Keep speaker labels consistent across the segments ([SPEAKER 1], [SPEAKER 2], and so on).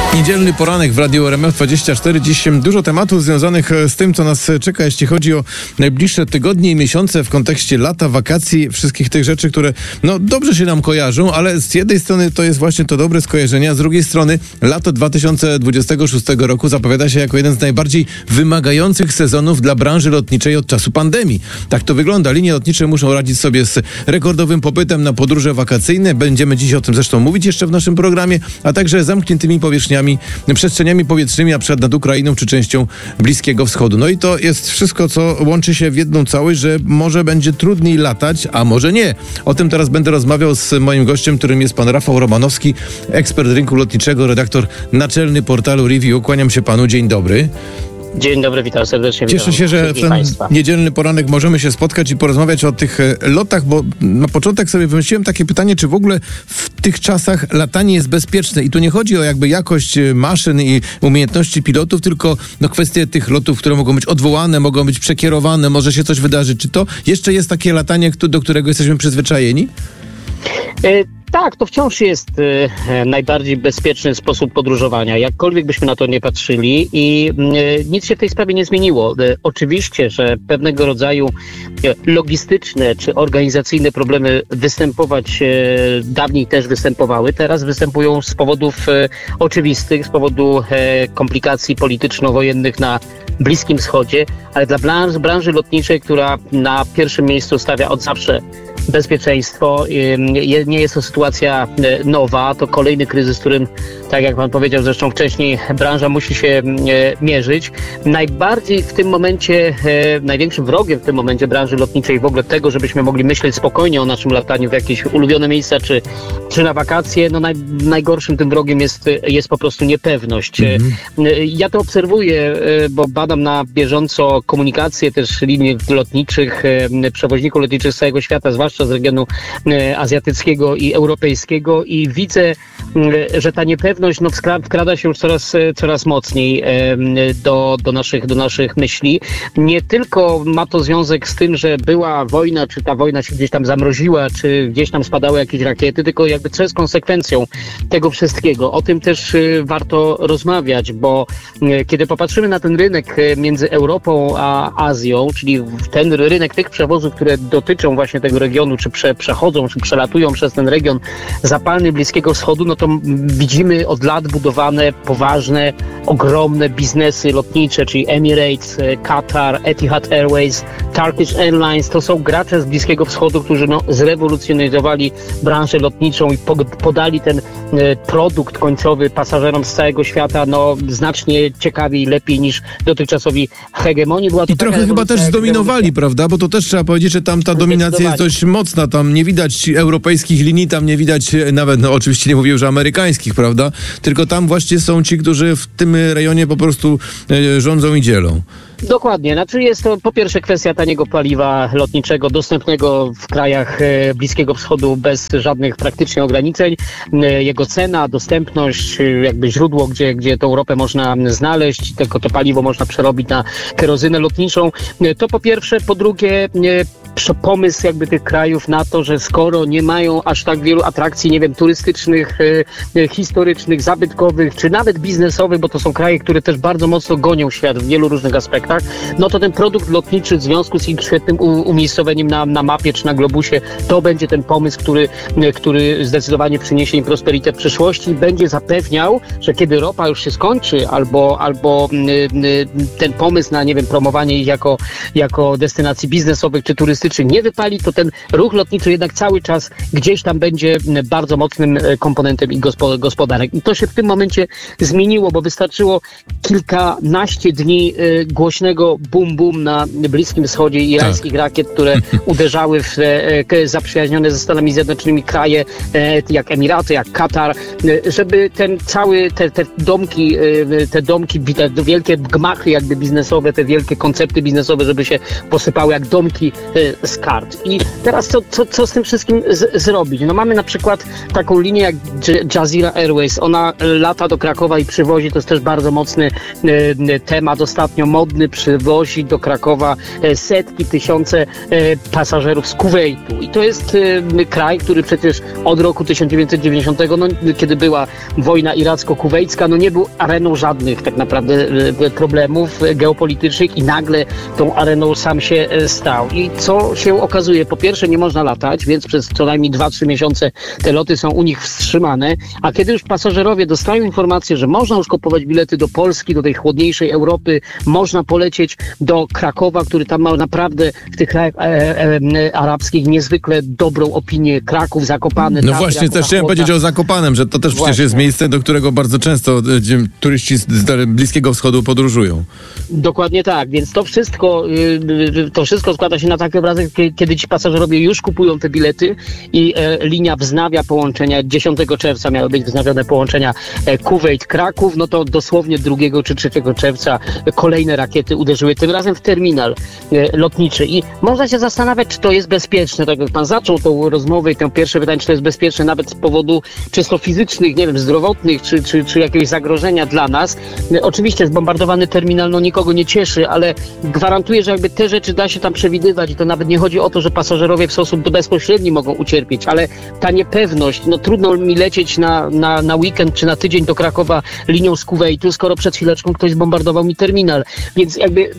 [SPEAKER 1] Niedzielny poranek w Radiu RMF24. Dziś dużo tematów związanych z tym, co nas czeka, jeśli chodzi o najbliższe tygodnie i miesiące w kontekście lata, wakacji, wszystkich tych rzeczy, które dobrze się nam kojarzą, ale z jednej strony to jest właśnie to dobre skojarzenie, a z drugiej strony lato 2026 roku zapowiada się jako jeden z najbardziej wymagających sezonów dla branży lotniczej od czasu pandemii. Tak to wygląda. Linie lotnicze muszą radzić sobie z rekordowym popytem na podróże wakacyjne. Będziemy dziś o tym zresztą mówić jeszcze w naszym programie, a także zamkniętymi przestrzeniami powietrznymi, na przykład nad Ukrainą czy częścią Bliskiego Wschodu. No i to jest wszystko, co łączy się w jedną całość, że może będzie trudniej latać, a może nie. O tym teraz będę rozmawiał z moim gościem, którym jest pan Rafał Romanowski, ekspert rynku lotniczego, redaktor naczelny portalu Review. Kłaniam się panu, dzień dobry.
[SPEAKER 2] Dzień dobry, witam serdecznie.
[SPEAKER 1] Cieszę się, że w ten niedzielny poranek możemy się spotkać i porozmawiać o tych lotach, bo na początek sobie wymyśliłem takie pytanie, czy w ogóle w tych czasach latanie jest bezpieczne. I tu nie chodzi o jakość maszyn i umiejętności pilotów, tylko kwestie tych lotów, które mogą być odwołane, mogą być przekierowane, może się coś wydarzyć. Czy to jeszcze jest takie latanie, do którego jesteśmy przyzwyczajeni?
[SPEAKER 2] Tak, to wciąż jest najbardziej bezpieczny sposób podróżowania, jakkolwiek byśmy na to nie patrzyli i nic się w tej sprawie nie zmieniło. Oczywiście, że pewnego rodzaju logistyczne czy organizacyjne problemy występować dawniej też występowały, teraz występują z powodów oczywistych, z powodu komplikacji polityczno-wojennych na Bliskim Wschodzie, ale dla branży lotniczej, która na pierwszym miejscu stawia od zawsze bezpieczeństwo, nie jest to sytuacja nowa, to kolejny kryzys, z którym, tak jak pan powiedział zresztą wcześniej, branża musi się mierzyć. Najbardziej w tym momencie, największym wrogiem w tym momencie branży lotniczej, w ogóle tego, żebyśmy mogli myśleć spokojnie o naszym lataniu w jakieś ulubione miejsca czy na wakacje, najgorszym tym wrogiem jest po prostu niepewność. Ja to obserwuję, bo badam na bieżąco komunikację też linii lotniczych, przewoźników lotniczych z całego świata, zwłaszcza z regionu azjatyckiego i europejskiego, i widzę, że ta niepewność wkrada się już coraz mocniej do naszych myśli. Nie tylko ma to związek z tym, że była wojna, czy ta wojna się gdzieś tam zamroziła, czy gdzieś tam spadały jakieś rakiety, tylko co jest konsekwencją tego wszystkiego. O tym też warto rozmawiać, bo kiedy popatrzymy na ten rynek między Europą a Azją, czyli ten rynek tych przewozów, które dotyczą właśnie tego regionu, czy przechodzą, czy przelatują przez ten region zapalny Bliskiego Wschodu, to widzimy od lat budowane, poważne, ogromne biznesy lotnicze, czyli Emirates, Qatar, Etihad Airways, Turkish Airlines. To są gracze z Bliskiego Wschodu, którzy zrewolucjonizowali branżę lotniczą i podali ten produkt końcowy pasażerom z całego świata znacznie ciekawiej, lepiej niż dotychczasowi hegemonii.
[SPEAKER 1] I trochę chyba też zdominowali, prawda? Bo to też trzeba powiedzieć, że tam ta dominacja jest dość mocna. Tam nie widać europejskich linii, tam nie widać nawet, oczywiście nie mówię już amerykańskich, prawda? Tylko tam właśnie są ci, którzy w tym rejonie po prostu rządzą i dzielą.
[SPEAKER 2] Dokładnie. Jest to po pierwsze kwestia taniego paliwa lotniczego, dostępnego w krajach Bliskiego Wschodu bez żadnych praktycznie ograniczeń. Jego cena, dostępność, źródło, gdzie tą ropę można znaleźć, tylko to paliwo można przerobić na kerozynę lotniczą. To po pierwsze. Po drugie, pomysł tych krajów na to, że skoro nie mają aż tak wielu atrakcji, turystycznych, historycznych, zabytkowych, czy nawet biznesowych, bo to są kraje, które też bardzo mocno gonią świat w wielu różnych aspektach, to ten produkt lotniczy w związku z ich świetnym umiejscowieniem na mapie czy na globusie, to będzie ten pomysł, który zdecydowanie przyniesie im prosperitę w przyszłości, będzie zapewniał, że kiedy ropa już się skończy, albo ten pomysł na, promowanie ich jako destynacji biznesowych czy turystycznych nie wypali, to ten ruch lotniczy jednak cały czas gdzieś tam będzie bardzo mocnym komponentem ich gospodarek. I to się w tym momencie zmieniło, bo wystarczyło kilkanaście dni głośnego bum na Bliskim Wschodzie irańskich rakiet, które uderzały w zaprzyjaźnione ze Stanami Zjednoczonymi kraje, jak Emiraty, jak Katar, żeby te domki, te wielkie gmachy biznesowe, te wielkie koncepty biznesowe, żeby się posypały jak domki z kart. I teraz co z tym wszystkim zrobić? Mamy na przykład taką linię jak Jazeera Airways. Ona lata do Krakowa i przywozi, to jest też bardzo mocny temat ostatnio, modny, przywozi do Krakowa setki, tysiące pasażerów z Kuwejtu. I to jest kraj, który przecież od roku 1990, kiedy była wojna iracko-kuwejska, nie był areną żadnych tak naprawdę problemów geopolitycznych i nagle tą areną sam się stał. I co się okazuje? Po pierwsze, nie można latać, więc przez co najmniej 2-3 miesiące te loty są u nich wstrzymane, a kiedy już pasażerowie dostają informację, że można już kupować bilety do Polski, do tej chłodniejszej Europy, można polecieć do Krakowa, który tam ma naprawdę w tych krajach arabskich niezwykle dobrą opinię. Kraków, Zakopane.
[SPEAKER 1] No właśnie, też chciałem powiedzieć o Zakopanem, że to też przecież jest miejsce, do którego bardzo często turyści z Bliskiego Wschodu podróżują.
[SPEAKER 2] Dokładnie tak, więc to wszystko składa się na taki obrazek, kiedy ci pasażerowie już kupują te bilety i linia wznawia połączenia. 10 czerwca miały być wznawione połączenia Kuwejt-Kraków, to dosłownie 2 czy 3 czerwca kolejne rakiety uderzyły, tym razem w terminal lotniczy. I można się zastanawiać, czy to jest bezpieczne. Tak jak pan zaczął tą rozmowę i tę pierwsze pytanie, czy to jest bezpieczne nawet z powodu czysto fizycznych, nie wiem, zdrowotnych, czy jakiegoś zagrożenia dla nas. Oczywiście zbombardowany terminal nikogo nie cieszy, ale gwarantuję, że jakby te rzeczy da się tam przewidywać i to nawet nie chodzi o to, że pasażerowie w sposób bezpośredni mogą ucierpieć, ale ta niepewność, trudno mi lecieć na weekend czy na tydzień do Krakowa linią z Kuwejtu, skoro przed chwileczką ktoś zbombardował mi terminal. Więc jakby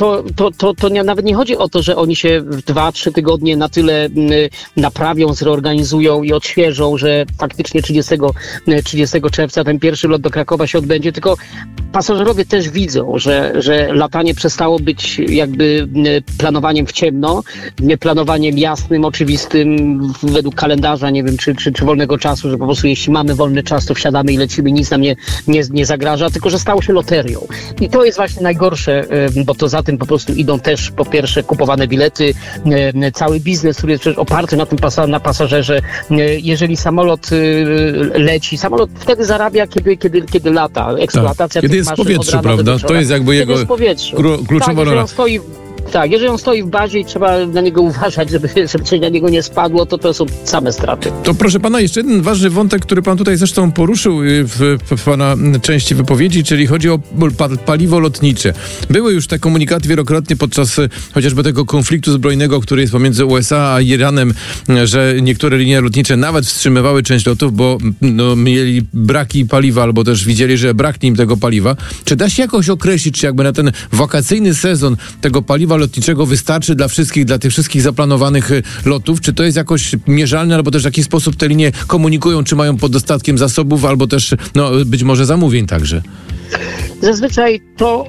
[SPEAKER 2] to nawet nie chodzi o to, że oni się w 2-3 tygodnie na tyle naprawią, zreorganizują i odświeżą, że faktycznie 30 czerwca ten pierwszy lot do Krakowa się odbędzie, tylko pasażerowie też widzą, że latanie przestało być jakby planowaniem w ciemno, nie planowaniem jasnym, oczywistym, według kalendarza, nie wiem, czy wolnego czasu, że po prostu jeśli mamy wolny czas, to wsiadamy i lecimy, nic nam nie zagraża, tylko że stało się loterią. I to jest właśnie najgorsze, bo to za tym po prostu idą też po pierwsze kupowane bilety, cały biznes, który jest przecież oparty na tym na pasażerze. Jeżeli samolot leci, samolot wtedy zarabia, kiedy lata. Eksploatacja
[SPEAKER 1] kiedy jest w powietrzu, prawda? To jest jakby jego kluczowa rola.
[SPEAKER 2] Jeżeli on stoi w bazie i trzeba na niego uważać, żeby coś na niego nie spadło, to są same straty.
[SPEAKER 1] To proszę pana, jeszcze jeden ważny wątek, który pan tutaj zresztą poruszył w pana części wypowiedzi, czyli chodzi o paliwo lotnicze. Były już te komunikaty wielokrotnie podczas chociażby tego konfliktu zbrojnego, który jest pomiędzy USA a Iranem, że niektóre linie lotnicze nawet wstrzymywały część lotów, bo mieli braki paliwa, albo też widzieli, że braknie im tego paliwa. Czy da się jakoś określić, czy jakby na ten wakacyjny sezon tego paliwa lotniczego wystarczy dla tych wszystkich zaplanowanych lotów? Czy to jest jakoś mierzalne, albo też w jaki sposób te linie komunikują, czy mają pod dostatkiem zasobów, albo też być może zamówień także?
[SPEAKER 2] Zazwyczaj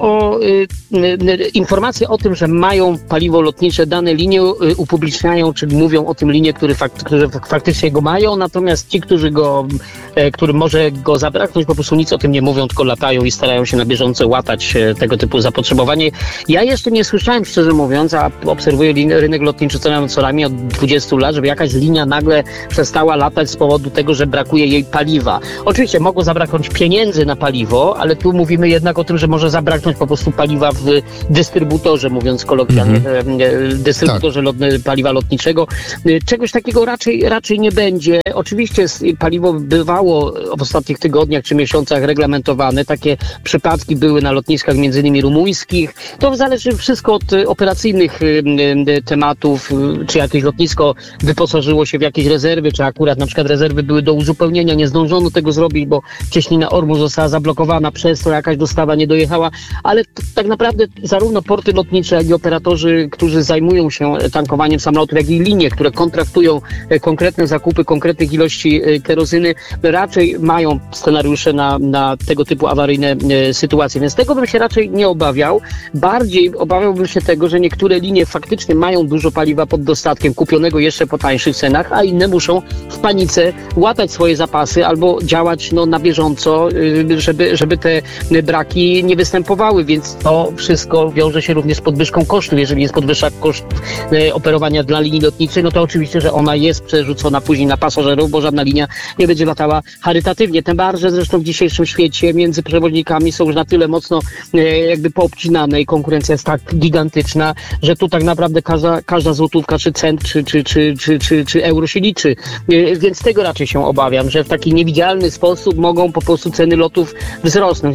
[SPEAKER 2] informacje o tym, że mają paliwo lotnicze, dane linie upubliczniają, czyli mówią o tym linie, które faktycznie go mają, natomiast ci, którym może go zabraknąć, po prostu nic o tym nie mówią, tylko latają i starają się na bieżąco łatać tego typu zapotrzebowanie. Ja jeszcze nie słyszałem, szczerze mówiąc, a obserwuję rynek lotniczy co najmniej od 20 lat, żeby jakaś linia nagle przestała latać z powodu tego, że brakuje jej paliwa. Oczywiście mogło zabraknąć pieniędzy na paliwo, ale tu mówimy jednak o tym, że może zabraknąć po prostu paliwa w dystrybutorze, mówiąc kolokwialnie, dystrybutorze paliwa lotniczego. Czegoś takiego raczej nie będzie. Oczywiście paliwo bywało w ostatnich tygodniach czy miesiącach reglamentowane. Takie przypadki były na lotniskach między innymi rumuńskich. To zależy wszystko od operacyjnych tematów, czy jakieś lotnisko wyposażyło się w jakieś rezerwy, czy akurat na przykład rezerwy były do uzupełnienia. Nie zdążono tego zrobić, bo cieśnina Ormus została zablokowana, przez to jakaś dostawa nie dojechała, ale tak naprawdę zarówno porty lotnicze, jak i operatorzy, którzy zajmują się tankowaniem samolotów, jak i linie, które kontraktują konkretne zakupy, konkretnych ilości kerozyny, raczej mają scenariusze na tego typu awaryjne sytuacje, więc tego bym się raczej nie obawiał. Bardziej obawiałbym się tego, że niektóre linie faktycznie mają dużo paliwa pod dostatkiem, kupionego jeszcze po tańszych cenach, a inne muszą w panice łatać swoje zapasy albo działać na bieżąco, żeby te braki nie występowały, więc to wszystko wiąże się również z podwyżką kosztów. Jeżeli jest podwyżka kosztów operowania dla linii lotniczej, to oczywiście, że ona jest przerzucona później na pasażerów, bo żadna linia nie będzie latała charytatywnie. Tym bardziej, że zresztą w dzisiejszym świecie między przewoźnikami są już na tyle mocno jakby poobcinane i konkurencja jest tak gigantyczna, że tu tak naprawdę każda złotówka, czy cent, czy euro się liczy. Więc tego raczej się obawiam, że w taki niewidzialny sposób mogą po prostu ceny lotów wzrosnąć. Nie u wszystkich,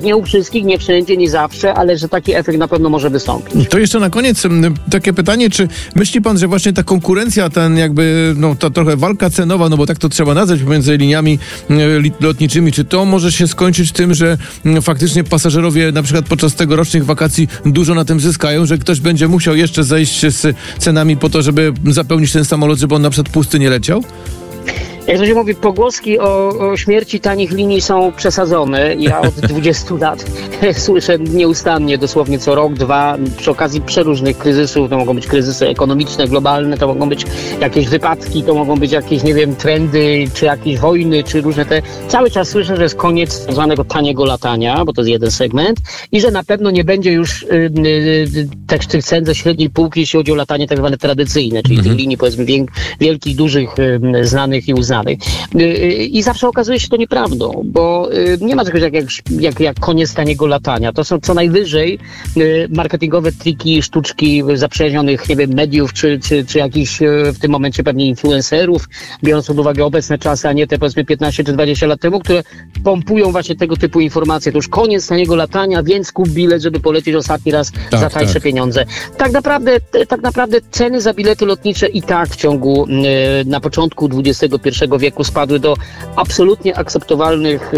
[SPEAKER 2] wszystkich, nie wszędzie, nie zawsze, ale że taki efekt na pewno może wystąpić.
[SPEAKER 1] To jeszcze na koniec takie pytanie, czy myśli pan, że właśnie ta konkurencja, ta trochę walka cenowa, no bo tak to trzeba nazwać, pomiędzy liniami lotniczymi, czy to może się skończyć tym, że faktycznie pasażerowie na przykład podczas tegorocznych wakacji dużo na tym zyskają, że ktoś będzie musiał jeszcze zejść z cenami po to, żeby zapełnić ten samolot, żeby on na przykład pusty nie leciał?
[SPEAKER 2] Jak to się mówi, pogłoski o śmierci tanich linii są przesadzone. Ja od 20 lat słyszę nieustannie, dosłownie co rok, dwa, przy okazji przeróżnych kryzysów. To mogą być kryzysy ekonomiczne, globalne, to mogą być jakieś wypadki, to mogą być jakieś, nie wiem, trendy, czy jakieś wojny, czy różne te... Cały czas słyszę, że jest koniec tak zwanego taniego latania, bo to jest jeden segment i że na pewno nie będzie już tych cen ze średniej półki, jeśli chodzi o latanie tak zwane tradycyjne, czyli tych linii, powiedzmy, wielkich, dużych, znanych i uznanych. I zawsze okazuje się to nieprawdą, bo nie ma czegoś jak koniec taniego latania. To są co najwyżej marketingowe triki, sztuczki zaprzyjaźnionych, nie wiem, mediów, czy jakichś w tym momencie pewnie influencerów, biorąc pod uwagę obecne czasy, a nie te powiedzmy 15 czy 20 lat temu, które pompują właśnie tego typu informacje. To już koniec taniego latania, więc kup bilet, żeby polecieć ostatni raz za tańsze pieniądze. Tak naprawdę ceny za bilety lotnicze i tak w ciągu na początku XXI wieku spadły do absolutnie akceptowalnych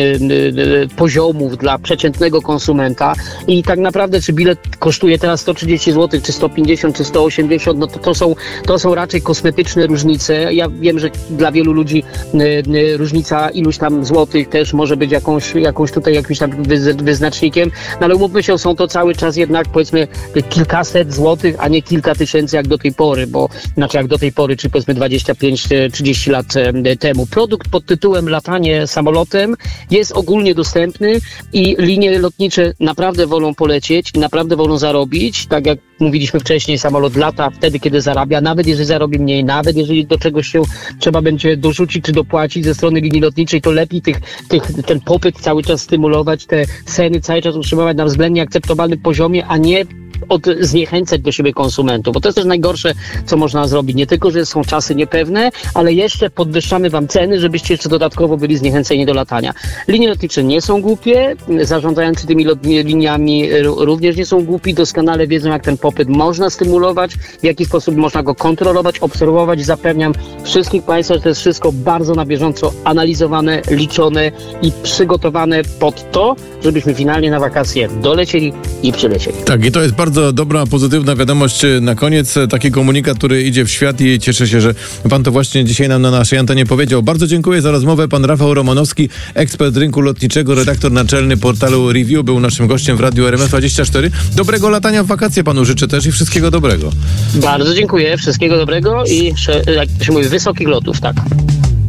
[SPEAKER 2] poziomów dla przeciętnego konsumenta i tak naprawdę czy bilet kosztuje teraz 130 zł, czy 150, czy 180, no to są raczej kosmetyczne różnice. Ja wiem, że dla wielu ludzi różnica iluś tam złotych też może być jakimś tam wyznacznikiem, no ale umówmy się, są to cały czas jednak powiedzmy kilkaset złotych, a nie kilka tysięcy jak do tej pory, czy powiedzmy 25-30 lat temu. Produkt pod tytułem latanie samolotem jest ogólnie dostępny i linie lotnicze naprawdę wolą polecieć, naprawdę wolą zarobić. Tak jak mówiliśmy wcześniej, samolot lata wtedy, kiedy zarabia, nawet jeżeli zarobi mniej, nawet jeżeli do czegoś się trzeba będzie dorzucić czy dopłacić ze strony linii lotniczej, to lepiej ten popyt cały czas stymulować, te ceny cały czas utrzymywać na względnie akceptowalnym poziomie, a nie zniechęcać do siebie konsumentów, bo to jest też najgorsze, co można zrobić. Nie tylko, że są czasy niepewne, ale jeszcze podwyższamy wam ceny, żebyście jeszcze dodatkowo byli zniechęceni do latania. Linie lotnicze nie są głupie, zarządzający tymi liniami również nie są głupi, doskonale wiedzą, jak ten popyt można stymulować, w jaki sposób można go kontrolować, obserwować. Zapewniam wszystkich Państwa, że to jest wszystko bardzo na bieżąco analizowane, liczone i przygotowane pod to, żebyśmy finalnie na wakacje dolecieli i przylecieli.
[SPEAKER 1] Tak, i to jest bardzo dobra, pozytywna wiadomość na koniec. Taki komunikat, który idzie w świat i cieszę się, że pan to właśnie dzisiaj nam na naszej antenie powiedział. Bardzo dziękuję za rozmowę. Pan Rafał Romanowski, ekspert rynku lotniczego, redaktor naczelny portalu Review, był naszym gościem w Radiu RMF24. Dobrego latania w wakacje panu życzę też i wszystkiego dobrego.
[SPEAKER 2] Bardzo dziękuję, wszystkiego dobrego i, jak się mówi, wysokich lotów, tak.